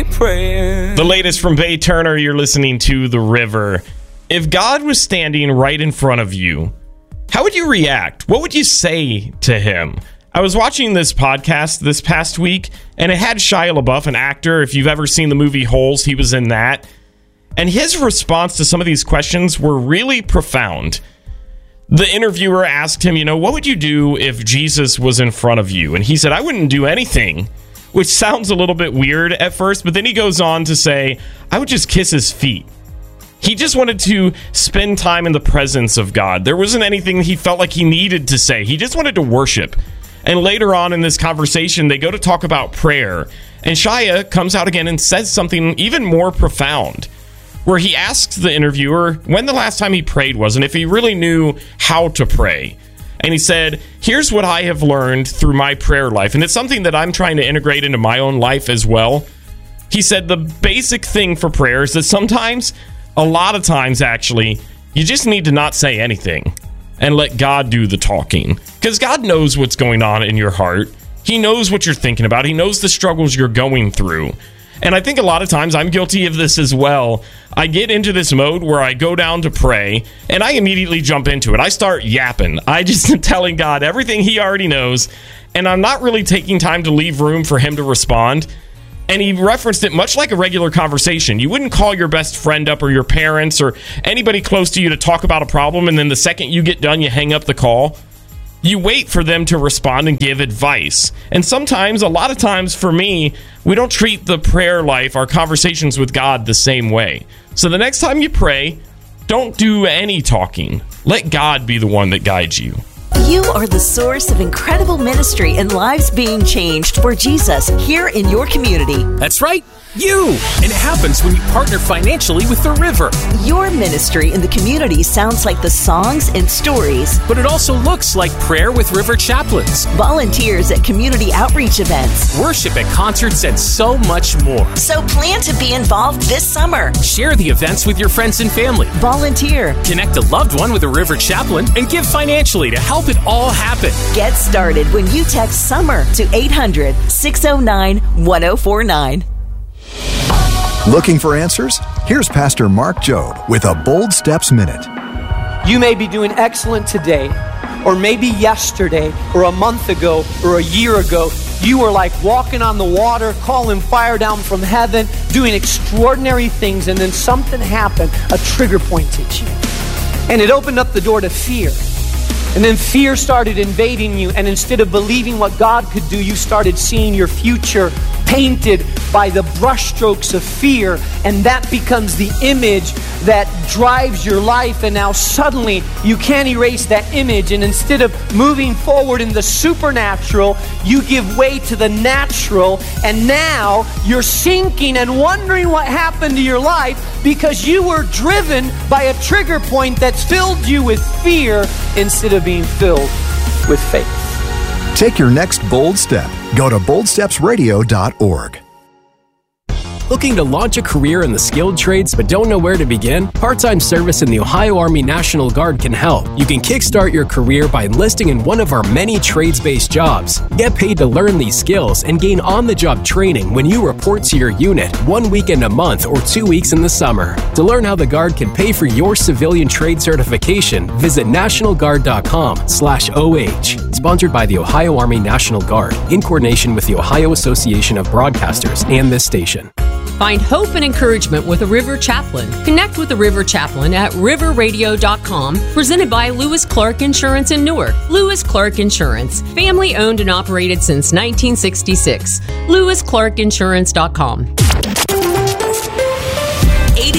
prayer. The latest from Bay Turner, you're listening to The River. If God was standing right in front of you, how would you react? What would you say to him? I was watching this podcast this past week, and it had Shia LaBeouf, an actor. If you've ever seen the movie Holes, he was in that. And his response to some of these questions were really profound. The interviewer asked him, what would you do if Jesus was in front of you? And he said, I wouldn't do anything, which sounds a little bit weird at first, but then he goes on to say, I would just kiss his feet. He just wanted to spend time in the presence of God. There wasn't anything he felt like he needed to say. He just wanted to worship. And later on in this conversation, they go to talk about prayer. And Shia comes out again and says something even more profound, where he asks the interviewer when the last time he prayed was and if he really knew how to pray. And he said, here's what I have learned through my prayer life. And it's something that I'm trying to integrate into my own life as well. He said the basic thing for prayer is that sometimes, a lot of times actually, you just need to not say anything and let God do the talking. Because God knows what's going on in your heart. He knows what you're thinking about. He knows the struggles you're going through. And I think a lot of times I'm guilty of this as well. I get into this mode where I go down to pray and I immediately jump into it. I start yapping. I just am telling God everything he already knows, and I'm not really taking time to leave room for him to respond. And he referenced it much like a regular conversation. You wouldn't call your best friend up or your parents or anybody close to you to talk about a problem, and then the second you get done, you hang up the call. You wait for them to respond and give advice. And sometimes, a lot of times for me, we don't treat the prayer life, our conversations with God, the same way. So the next time you pray, don't do any talking. Let God be the one that guides you. You are the source of incredible ministry and lives being changed for Jesus here in your community. That's right, you! And it happens when you partner financially with The River. Your ministry in the community sounds like the songs and stories. But it also looks like prayer with River chaplains, volunteers at community outreach events, worship at concerts, and so much more. So plan to be involved this summer. Share the events with your friends and family. Volunteer. Connect a loved one with a River chaplain and give financially to help it all happen. Get started when you text SUMMER to 800-609-1049. Looking for answers? Here's Pastor Mark Jobe with a Bold Steps Minute. You may be doing excellent today, or maybe yesterday, or a month ago, or a year ago. You were like walking on the water, calling fire down from heaven, doing extraordinary things, and then something happened, a trigger point hit you. And it opened up the door to fear. And then fear started invading you, and instead of believing what God could do, you started seeing your future painted by the brushstrokes of fear, and that becomes the image that drives your life. And now suddenly you can't erase that image, and instead of moving forward in the supernatural, you give way to the natural, and now you're sinking and wondering what happened to your life because you were driven by a trigger point that's filled you with fear instead of being filled with faith. Take your next bold step. Go to boldstepsradio.org. Looking to launch a career in the skilled trades but don't know where to begin? Part-time service in the Ohio Army National Guard can help. You can kickstart your career by enlisting in one of our many trades-based jobs. Get paid to learn these skills and gain on-the-job training when you report to your unit 1 weekend a month or 2 weeks in the summer. To learn how the Guard can pay for your civilian trade certification, visit nationalguard.com/OH. Sponsored by the Ohio Army National Guard in coordination with the Ohio Association of Broadcasters and this station. Find hope and encouragement with a River Chaplain. Connect with the River Chaplain at riverradio.com, presented by Lewis Clark Insurance in Newark. Lewis Clark Insurance, family owned and operated since 1966. LewisClarkInsurance.com.